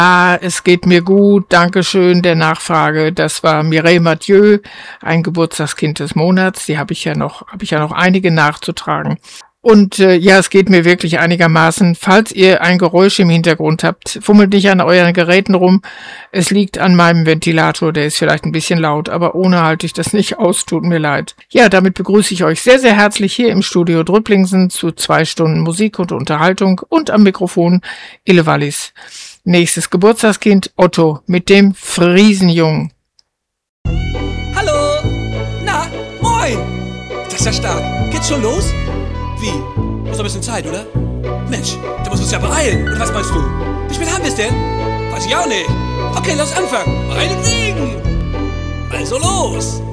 Ah, es geht mir gut, Dankeschön der Nachfrage. Das war Mireille Mathieu, ein Geburtstagskind des Monats. Die habe ich ja noch einige nachzutragen. Und ja, es geht mir wirklich einigermaßen. Falls ihr ein Geräusch im Hintergrund habt, fummelt nicht an euren Geräten rum. Es liegt an meinem Ventilator, der ist vielleicht ein bisschen laut, aber ohne halte ich das nicht aus, tut mir leid. Ja, damit begrüße ich euch sehr, sehr herzlich hier im Studio Drüpplingsen zu 2 Stunden Musik und Unterhaltung und am Mikrofon Ille Wallis. Nächstes Geburtstagskind Otto mit dem Friesenjungen. Hallo! Na, moin! Das ist ja stark. Geht's schon los? Wie? Muss noch ein bisschen Zeit, oder? Mensch, da muss uns ja beeilen. Oder was meinst du? Wie spät haben wir's denn? Weiß ich auch nicht. Okay, lass anfangen. Meinetwegen! Also los!